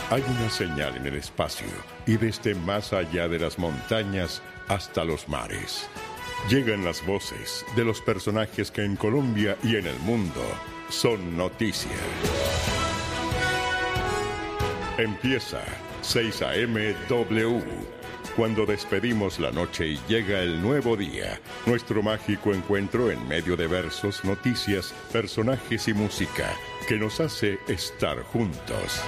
Hay una señal en el espacio y desde más allá de las montañas hasta los mares. Llegan las voces de los personajes que en Colombia y en el mundo son noticia. Empieza 6 a.m. W. Cuando despedimos la noche y llega el nuevo día, nuestro mágico encuentro en medio de versos, noticias, personajes y música que nos hace estar juntos.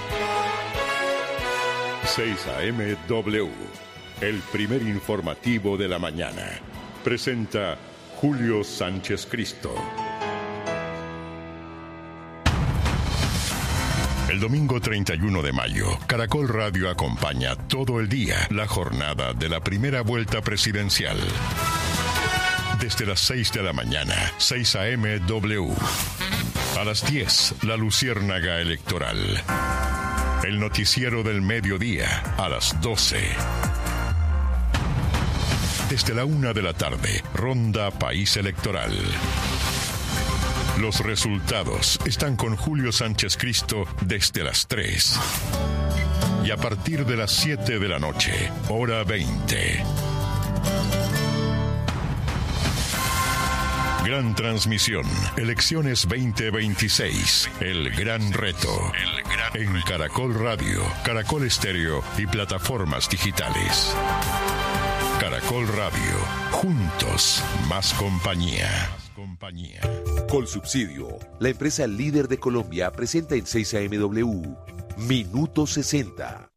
6 a.m. W, el primer informativo de la mañana. Presenta Julio Sánchez Cristo. El domingo 31 de mayo, Caracol Radio acompaña todo el día la jornada de la primera vuelta presidencial. Desde las 6 de la mañana, 6 a.m. W. A las 10, la luciérnaga electoral. El noticiero del mediodía a las 12. Desde la 1 de la tarde, Ronda País Electoral. Los resultados están con Julio Sánchez Cristo desde las 3. Y a partir de las 7 de la noche, hora 20. Gran transmisión. Elecciones 2026. El gran reto. En Caracol Radio, Caracol Estéreo y plataformas digitales. Caracol Radio. Juntos, más compañía. Colsubsidio, la empresa líder de Colombia, presenta en 6 AMW, Minuto 60.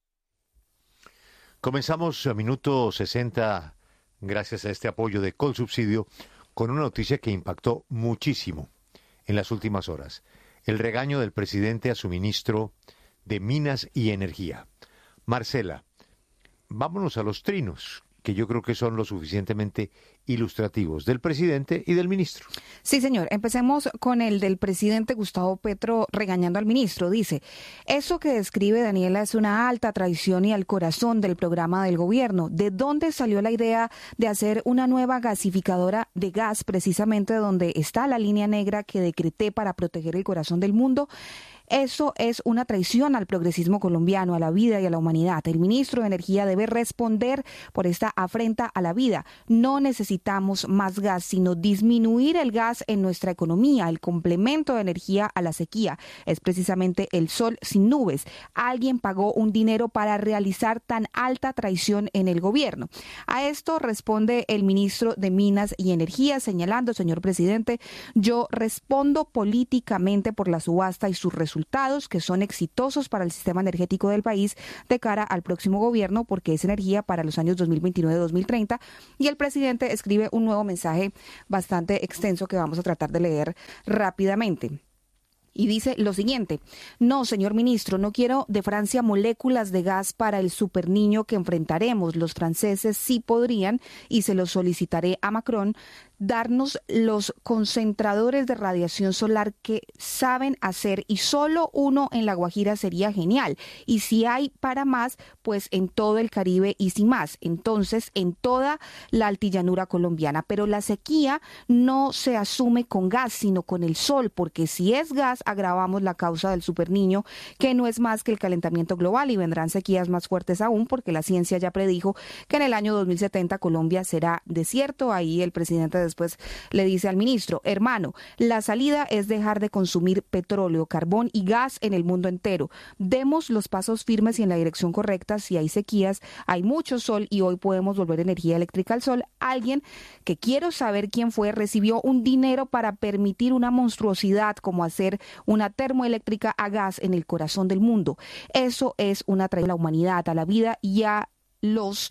Comenzamos a Minuto 60, gracias a este apoyo de Colsubsidio, con una noticia que impactó muchísimo en las últimas horas. El regaño del presidente a su ministro de Minas y Energía. Marcela, vámonos a los trinos, que yo creo que son lo suficientemente ilustrativos del presidente y del ministro. Sí, señor. Empecemos con el del presidente Gustavo Petro regañando al ministro. Dice, eso que describe Daniela es una alta traición y al corazón del programa del gobierno. ¿De dónde salió la idea de hacer una nueva gasificadora de gas, precisamente donde está la línea negra que decreté para proteger el corazón del mundo? Eso es una traición al progresismo colombiano, a la vida y a la humanidad. El ministro de Energía debe responder por esta afrenta a la vida. No necesitamos más gas, sino disminuir el gas en nuestra economía. El complemento de energía a la sequía es precisamente el sol sin nubes. Alguien pagó un dinero para realizar tan alta traición en el gobierno. A esto responde el ministro de Minas y Energía señalando, señor presidente, yo respondo políticamente por la subasta y sus resultados que son exitosos para el sistema energético del país de cara al próximo gobierno, porque es energía para los años 2029-2030. Y el presidente escribe un nuevo mensaje bastante extenso que vamos a tratar de leer rápidamente. Y dice lo siguiente: no, señor ministro, no quiero de Francia moléculas de gas para el superniño que enfrentaremos. Los franceses sí podrían, y se lo solicitaré a Macron, darnos los concentradores de radiación solar que saben hacer, y solo uno en La Guajira sería genial. Y si hay para más, pues en todo el Caribe y sin más. Entonces, en toda la altillanura colombiana. Pero la sequía no se asume con gas, sino con el sol, porque si es gas, agravamos la causa del superniño, que no es más que el calentamiento global, y vendrán sequías más fuertes aún, porque la ciencia ya predijo que en el año 2070 Colombia será desierto. Ahí el presidente después le dice al ministro, hermano, la salida es dejar de consumir petróleo, carbón y gas en el mundo entero. Demos los pasos firmes y en la dirección correcta. Si hay sequías, hay mucho sol y hoy podemos volver energía eléctrica al sol. Alguien, que quiero saber quién fue, recibió un dinero para permitir una monstruosidad como hacer una termoeléctrica a gas en el corazón del mundo. Eso es una traición a la humanidad, a la vida y a los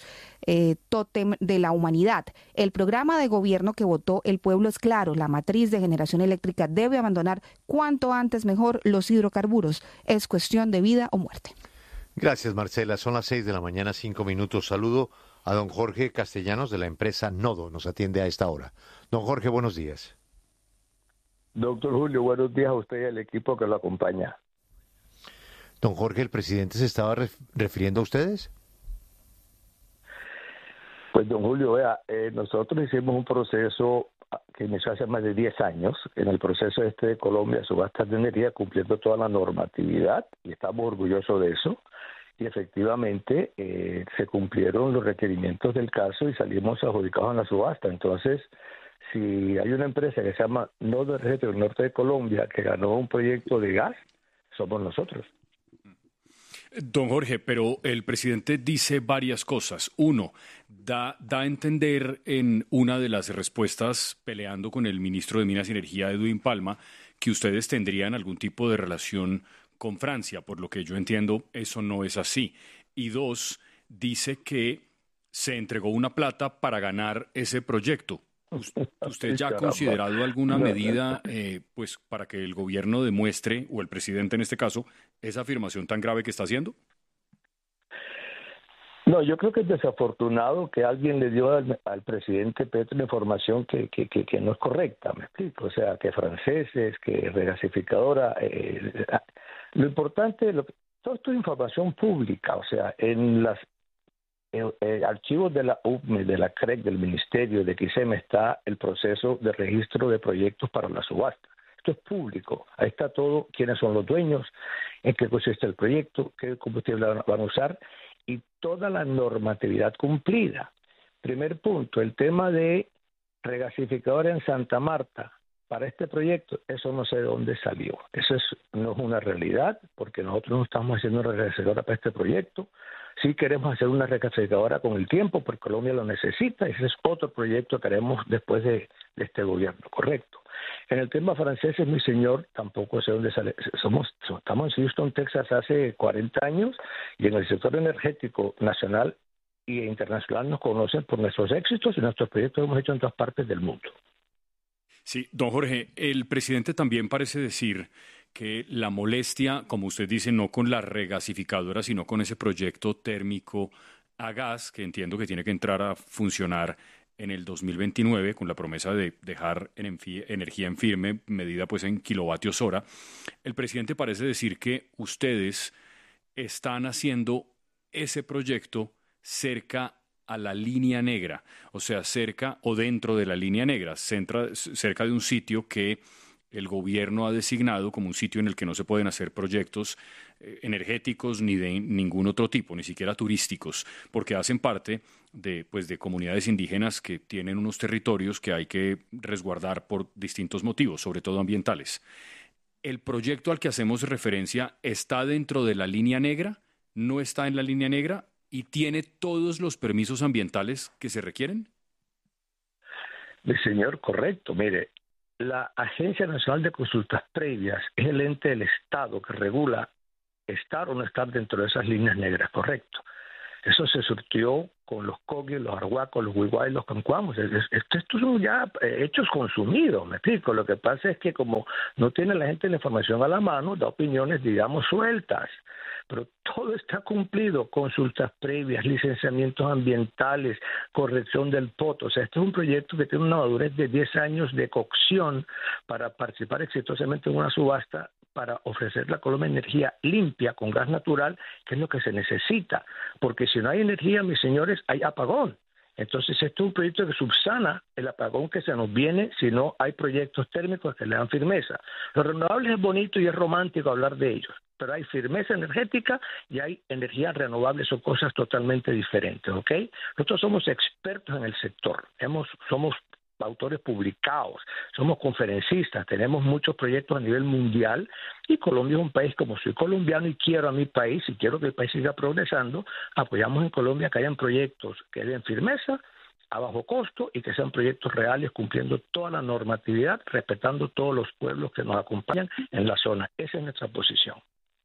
tótem de la humanidad. El programa de gobierno que votó el pueblo es claro: la matriz de generación eléctrica debe abandonar cuanto antes mejor los hidrocarburos. Es cuestión de vida o muerte. Gracias, Marcela. Son las 6 de la mañana, 5 minutos. Saludo a don Jorge Castellanos de la empresa Nodo. Nos atiende a esta hora. Don Jorge, buenos días. Doctor Julio, buenos días a usted y al equipo que lo acompaña. Don Jorge, ¿el presidente se estaba refiriendo a ustedes? Pues don Julio, vea, nosotros hicimos un proceso que inició hace más de 10 años en el proceso de Colombia, subastas de energía, cumpliendo toda la normatividad, y estamos orgullosos de eso. Y efectivamente se cumplieron los requerimientos del caso y salimos adjudicados en la subasta. Entonces, si hay una empresa que se llama Nodo Energético del Norte de Colombia que ganó un proyecto de gas, somos nosotros. Don Jorge, pero el presidente dice varias cosas. Uno, da a entender en una de las respuestas, peleando con el ministro de Minas y Energía, Edwin Palma, que ustedes tendrían algún tipo de relación con Francia. Por lo que yo entiendo, eso no es así. Y dos, dice que se entregó una plata para ganar ese proyecto. ¿Usted ya ha considerado alguna medida pues para que el gobierno demuestre, o el presidente en este caso, esa afirmación tan grave que está haciendo? No, yo creo que es desafortunado que alguien le dio al presidente Petro una información que no es correcta, me explico. O sea, que franceses, que regasificadora. Lo importante, todo esto es información pública, o sea, en las archivos de la UPME, de la CREC, del Ministerio, de XM está el proceso de registro de proyectos para la subasta. Esto es público, ahí está todo, quiénes son los dueños, en qué consiste el proyecto, qué combustible van a usar y toda la normatividad cumplida. Primer punto, el tema de regasificadora en Santa Marta. Para este proyecto, eso no sé de dónde salió. Eso no es una realidad, porque nosotros no estamos haciendo una regasificadora para este proyecto. Sí queremos hacer una regasificadora con el tiempo, porque Colombia lo necesita. Ese es otro proyecto que haremos después de este gobierno, correcto. En el tema francés, mi señor, tampoco sé dónde sale. Estamos en Houston, Texas, hace 40 años, y en el sector energético nacional e internacional nos conocen por nuestros éxitos y nuestros proyectos que hemos hecho en todas partes del mundo. Sí, don Jorge, el presidente también parece decir que la molestia, como usted dice, no con la regasificadora, sino con ese proyecto térmico a gas, que entiendo que tiene que entrar a funcionar en el 2029, con la promesa de dejar energía en firme, medida pues en kilovatios hora. El presidente parece decir que ustedes están haciendo ese proyecto cerca a la línea negra, o sea, cerca o dentro de la línea negra, cerca de un sitio que el gobierno ha designado como un sitio en el que no se pueden hacer proyectos energéticos ni de ningún otro tipo, ni siquiera turísticos, porque hacen parte de comunidades indígenas que tienen unos territorios que hay que resguardar por distintos motivos, sobre todo ambientales. ¿El proyecto al que hacemos referencia está dentro de la línea negra? ¿No está en la línea negra? ¿Y tiene todos los permisos ambientales que se requieren? Mi señor, correcto. Mire, la Agencia Nacional de Consultas Previas es el ente del Estado que regula estar o no estar dentro de esas líneas negras, correcto. Eso se surtió con los coguis, los arhuacos, los huiguay, los cancuamos. Estos son ya hechos consumidos, me explico. Lo que pasa es que como no tiene la gente la información a la mano, da opiniones, digamos, sueltas. Pero todo está cumplido, consultas previas, licenciamientos ambientales, corrección del POT. O sea, este es un proyecto que tiene una madurez de 10 años de cocción para participar exitosamente en una subasta para ofrecer a Colombia energía limpia con gas natural, que es lo que se necesita. Porque si no hay energía, mis señores, hay apagón. Entonces, esto es un proyecto que subsana el apagón que se nos viene si no hay proyectos térmicos que le dan firmeza. Los renovables es bonito y es romántico hablar de ellos, pero hay firmeza energética y hay energía renovable, son cosas totalmente diferentes, ¿ok? Nosotros somos expertos en el sector, somos autores publicados, somos conferencistas, tenemos muchos proyectos a nivel mundial y Colombia es un país, como soy colombiano y quiero a mi país y quiero que el país siga progresando, apoyamos en Colombia que hayan proyectos que den firmeza, a bajo costo y que sean proyectos reales cumpliendo toda la normatividad, respetando todos los pueblos que nos acompañan en la zona. Esa es nuestra posición.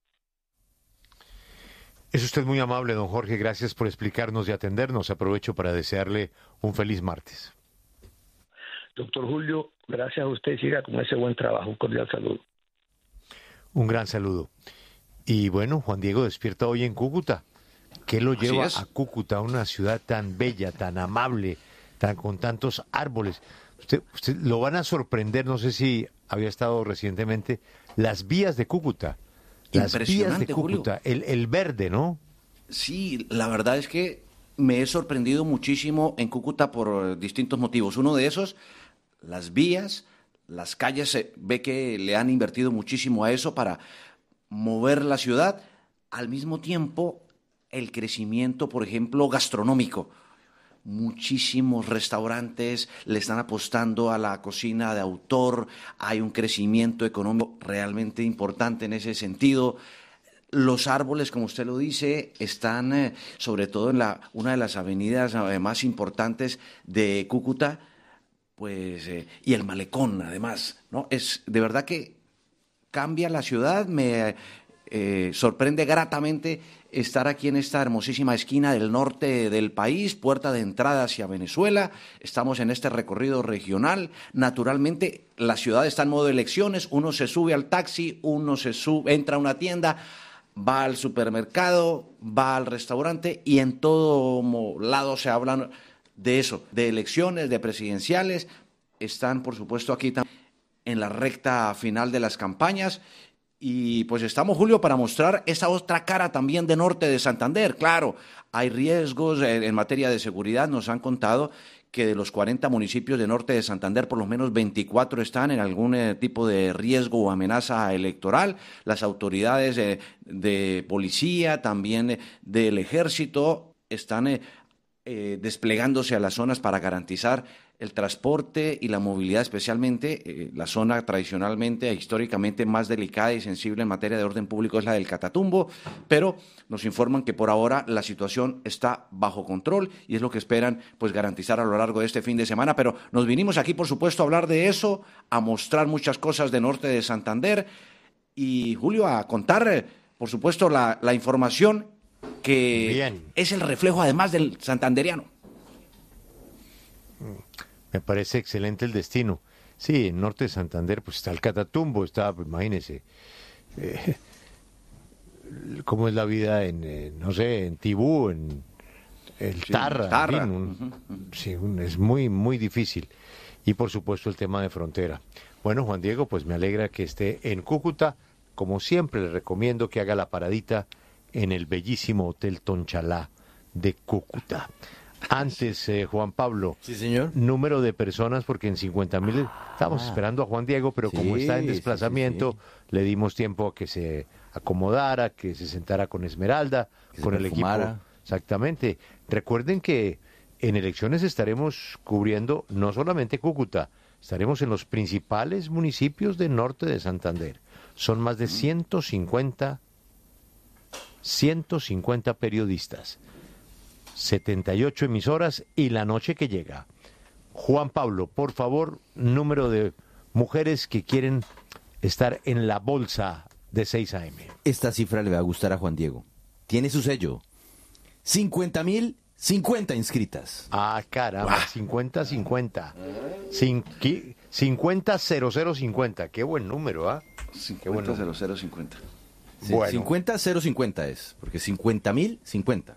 Es usted muy amable, don Jorge. Gracias por explicarnos y atendernos. Aprovecho para desearle un feliz martes. Doctor Julio, gracias a usted. Siga con ese buen trabajo. Un cordial saludo. Un gran saludo. Y bueno, Juan Diego despierta hoy en Cúcuta. ¿Qué lo lleva a Cúcuta, una ciudad tan bella, tan amable, con tantos árboles? Usted lo van a sorprender, no sé si había estado recientemente, las vías de Cúcuta. Las vías de Cúcuta, el verde, ¿no? Sí, la verdad es que me he sorprendido muchísimo en Cúcuta por distintos motivos. Uno de esos, las vías, las calles, se ve que le han invertido muchísimo a eso para mover la ciudad. Al mismo tiempo, el crecimiento, por ejemplo, gastronómico. Muchísimos restaurantes le están apostando a la cocina de autor, hay un crecimiento económico realmente importante en ese sentido. Los árboles, como usted lo dice, están sobre todo en una de las avenidas más importantes de Cúcuta, pues, y el malecón además, ¿no? Es de verdad que cambia la ciudad, me sorprende gratamente estar aquí en esta hermosísima esquina del norte del país, puerta de entrada hacia Venezuela. Estamos en este recorrido regional. Naturalmente, la ciudad está en modo de elecciones. Uno se sube al taxi, entra a una tienda, va al supermercado, va al restaurante y en todo lado se hablan de eso, de elecciones, de presidenciales. Están, por supuesto, aquí también en la recta final de las campañas. Y pues estamos, Julio, para mostrar esa otra cara también de Norte de Santander. Claro, hay riesgos en materia de seguridad. Nos han contado que de los 40 municipios de Norte de Santander, por lo menos 24 están en algún tipo de riesgo o amenaza electoral. Las autoridades de policía, también del ejército, están desplegándose a las zonas para garantizar el transporte y la movilidad, especialmente la zona tradicionalmente e históricamente más delicada y sensible en materia de orden público es la del Catatumbo, pero nos informan que por ahora la situación está bajo control y es lo que esperan pues garantizar a lo largo de este fin de semana. Pero nos vinimos aquí, por supuesto, a hablar de eso, a mostrar muchas cosas de Norte de Santander y, Julio, a contar, por supuesto, la información que Bien. Es el reflejo además del santandereano. Me parece excelente el destino. Sí, en Norte de Santander pues está el Catatumbo, está, pues, imagínese, cómo es la vida en, no sé, en Tibú, en el Tarra. En fin, sí, es muy, muy difícil. Y por supuesto el tema de frontera. Bueno, Juan Diego, pues me alegra que esté en Cúcuta. Como siempre, le recomiendo que haga la paradita en el bellísimo Hotel Tonchalá de Cúcuta. Antes, Juan Pablo, sí, señor. Número de personas, porque en 50.000 estábamos esperando a Juan Diego, pero sí, como está en desplazamiento, le dimos tiempo a que se acomodara, que se sentara con Esmeralda, con el equipo. Exactamente. Recuerden que en elecciones estaremos cubriendo no solamente Cúcuta, estaremos en los principales municipios del norte de Santander. Son más de 150 periodistas. 78 emisoras y la noche que llega. Juan Pablo, por favor, número de mujeres que quieren estar en la bolsa de 6 AM. Esta cifra le va a gustar a Juan Diego. Tiene su sello. 50.050 inscritas. Ah, caramba, 50-50. 50-0050. Qué buen número, ¿ah? 50-0050. Sí, Bueno. 50-050 es, porque 50.050.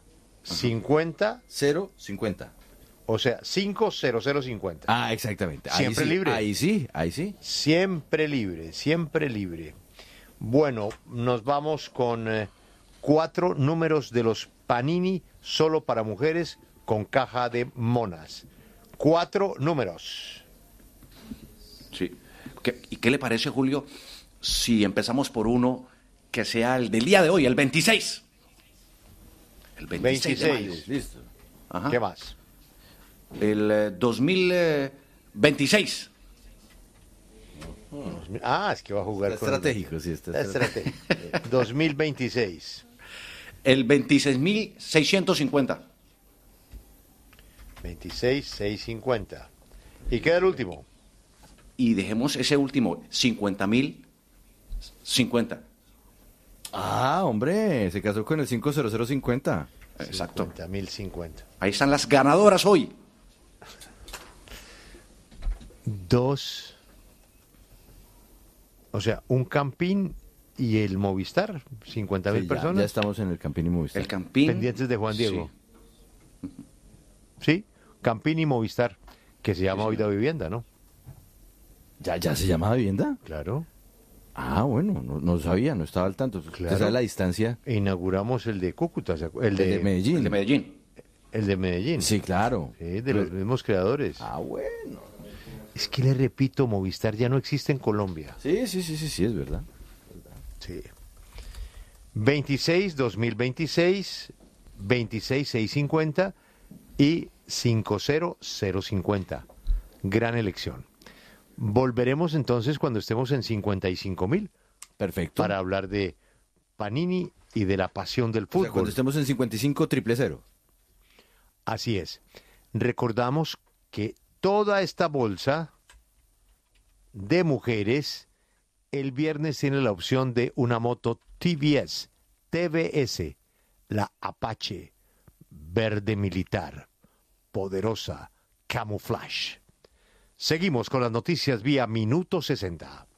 50-050. O sea, 50050. Ah, exactamente. Siempre ahí sí, libre. Ahí sí, ahí sí. Siempre libre, siempre libre. Bueno, nos vamos con 4 números de los Panini solo para mujeres con caja de monas. 4 números. Sí. ¿Y qué le parece, Julio, si empezamos por uno que sea el del día de hoy, el 26? El 26 de mayo. Listo. Ajá. ¿Qué más? El 2026. Ah, es que va a jugar Está con... estratégico, sí. Está estratégico. 2026. El 26.650. 26,650. ¿Y queda el último? Y dejemos ese último, 50.050. Ah, hombre, se casó con el 50050. Exacto. 50.050. Ahí están las ganadoras hoy. 2. O sea, un Campín y el Movistar, 50.000 Sí, personas. Ya estamos en el Campín y Movistar. El Campín. Pendientes de Juan Diego. Sí, Campín y Movistar, que se llama Hoy de Vivienda, ¿no? ¿Ya se llama vivienda? Claro. Ah, bueno, no sabía, no estaba al tanto. Claro. ¿Usted sabe la distancia? Inauguramos el de Cúcuta, el de Medellín. El de Medellín. El de Medellín. Sí, claro. Sí, de los mismos creadores. Ah, bueno. Es que le repito, Movistar ya no existe en Colombia. Sí, es verdad. Sí. 26, 2026, 26650 y 50050. Gran elección. Volveremos entonces cuando estemos en 55.000. Perfecto. Para hablar de Panini y de la pasión del O fútbol. sea, cuando estemos en 55.000. Así es. Recordamos que toda esta bolsa de mujeres el viernes tiene la opción de una moto TVS, la Apache, verde militar, poderosa, camouflage. Seguimos con las noticias vía Minuto 60.